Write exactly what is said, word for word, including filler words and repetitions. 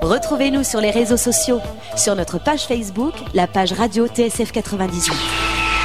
Retrouvez-nous sur les réseaux sociaux, sur notre page Facebook, la page radio T S F quatre-vingt-dix-huit.